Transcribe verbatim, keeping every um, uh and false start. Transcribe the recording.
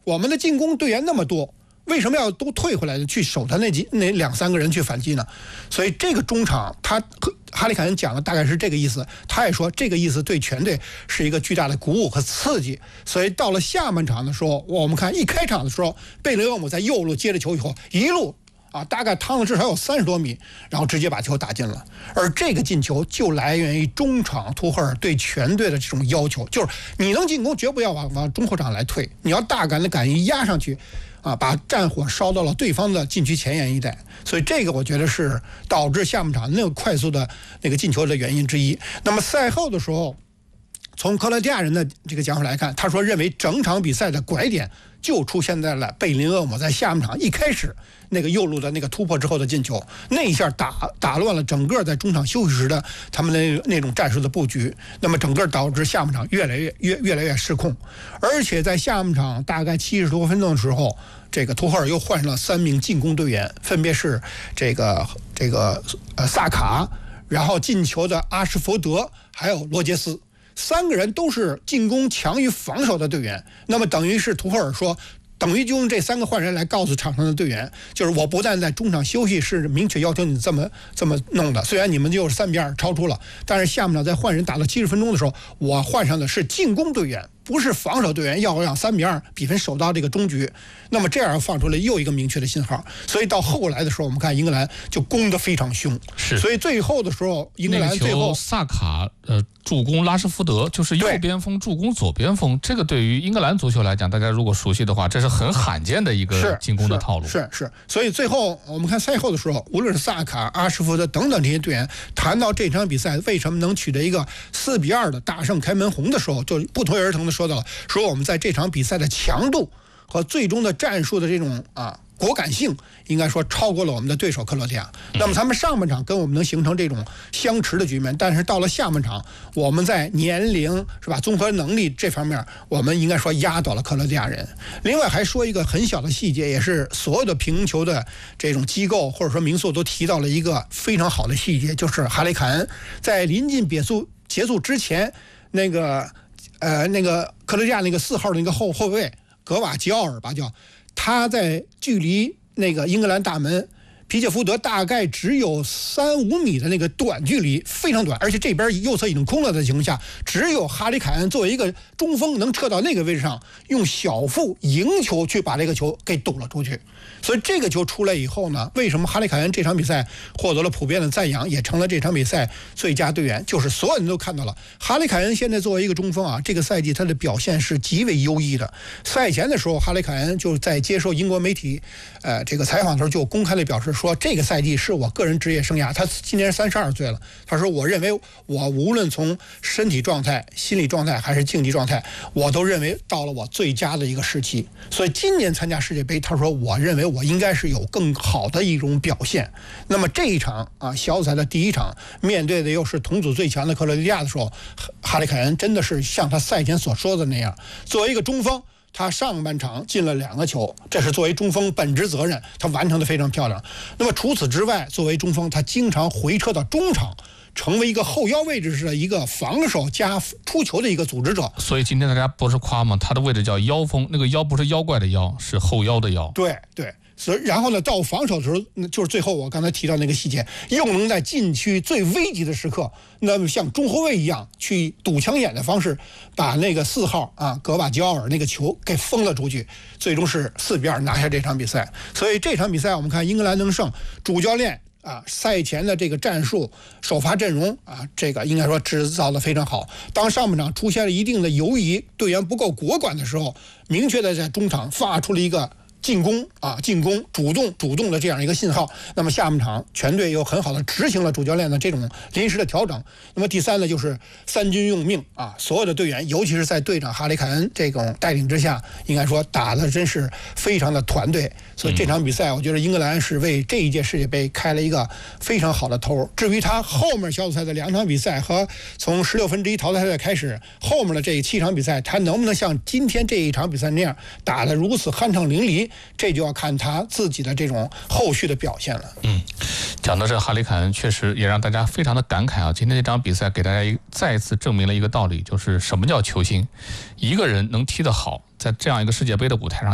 我们的进攻队员那么多，为什么要都退回来去守他那几那两三个人去反击呢？所以这个中场他哈里凯恩讲的大概是这个意思，他也说这个意思对全队是一个巨大的鼓舞和刺激。所以到了下半场的时候，我们看一开场的时候，贝林厄姆在右路接着球以后一路啊，大概趟了至少有三十多米，然后直接把球打进了。而这个进球就来源于中场图赫尔对全队的这种要求，就是你能进攻绝不要往往中后场来退，你要大胆的敢于压上去啊，把战火烧到了对方的禁区前沿一带。所以这个我觉得是导致下半场那个快速的那个进球的原因之一。那么赛后的时候，从克罗地亚人的这个讲法来看，他说认为整场比赛的拐点就出现在了贝林厄姆在下半场一开始那个右路的那个突破之后的进球，那一下打打乱了整个在中场休息时的他们的那种战术的布局，那么整个导致下半场越来越越越来越失控。而且在下半场大概七十多分钟的时候，这个图赫尔又换上了三名进攻队员，分别是这个这个呃萨卡，然后进球的阿什福德，还有罗杰斯。三个人都是进攻强于防守的队员，那么等于是图赫尔说，等于就用这三个换人来告诉场上的队员，就是我不但在中场休息是明确要求你这么这么弄的，虽然你们就是三比二超出了，但是下半场在换人打到七十分钟的时候，我换上的是进攻队员，不是防守队员，要让三比二比分守到这个终局。那么这样放出了又一个明确的信号，所以到后来的时候，我们看英格兰就攻得非常凶， 是， 所以最后的时候，英格兰最后、 那个、萨卡呃助攻拉什福德，就是右边锋助攻左边锋，这个对于英格兰足球来讲，大家如果熟悉的话，这是很罕见的一个进攻的套路。 是 是, 是, 是，所以最后我们看赛后的时候，无论是萨卡、阿什福德等等这些队员谈到这场比赛为什么能取得一个四比二的大胜开门红的时候，就不推而成的说到了，说我们在这场比赛的强度和最终的战术的这种啊果敢性，应该说超过了我们的对手克罗地亚。那么他们上半场跟我们能形成这种相持的局面，但是到了下半场，我们在年龄是吧、综合能力这方面，我们应该说压倒了克罗地亚人。另外还说一个很小的细节，也是所有的评球的这种机构或者说名宿都提到了一个非常好的细节，就是哈雷凯恩在临近结束结束之前，那个呃那个克罗地亚那个四号的那个后后卫格瓦吉奥尔吧叫。他在距离那个英格兰大门皮切福德大概只有三五米的那个短距离，非常短，而且这边右侧已经空了的情况下，只有哈里凯恩作为一个中锋能撤到那个位置上，用小腹迎球去把这个球给堵了出去。所以这个球出来以后呢，为什么哈里凯恩这场比赛获得了普遍的赞扬，也成了这场比赛最佳队员？就是所有人都看到了哈里凯恩现在作为一个中锋啊，这个赛季他的表现是极为优异的。赛前的时候，哈里凯恩就在接受英国媒体呃这个采访的时候就公开的表示说，这个赛季是我个人职业生涯，他今年三十二岁了，他说我认为我无论从身体状态、心理状态还是竞技状态，我都认为到了我最佳的一个时期。所以今年参加世界杯，他说我认为我应该是有更好的一种表现。那么这一场啊小组赛的第一场，面对的又是同组最强的克罗地亚的时候，哈里凯恩真的是像他赛前所说的那样，作为一个中锋，他上半场进了两个球，这是作为中锋本职责任，他完成的非常漂亮。那么除此之外，作为中锋，他经常回撤到中场，成为一个后腰位置上的一个防守加出球的一个组织者。 所以今天大家不是夸吗？他的位置叫腰锋，那个腰不是妖怪的妖，是后腰的腰。 对对。所以然后呢，到防守的时候，就是最后我刚才提到那个细节，又能在禁区最危急的时刻，那么像中后卫一样去堵枪眼的方式，把那个四号啊格瓦吉奥尔那个球给封了出去，最终是四比二拿下这场比赛。所以这场比赛我们看英格兰能胜，主教练啊赛前的这个战术首发阵容啊，这个应该说制造的非常好。当上半场出现了一定的犹疑，队员不够果敢的时候，明确的在中场发出了一个进攻啊，进攻主动主动的这样一个信号。那么下半场全队又很好的执行了主教练的这种临时的调整。那么第三呢，就是三军用命啊，所有的队员，尤其是在队长哈里凯恩这种带领之下，应该说打的真是非常的团队。所以这场比赛，我觉得英格兰是为这一届世界杯开了一个非常好的头。至于他后面小组赛的两场比赛和从十六分之一淘汰赛开始后面的这七场比赛，他能不能像今天这一场比赛那样打得如此酣畅淋漓，这就要看他自己的这种后续的表现了。 嗯，讲到这哈里凯恩，确实也让大家非常的感慨啊。今天这场比赛给大家一再次证明了一个道理，就是什么叫球星，一个人能踢得好，在这样一个世界杯的舞台上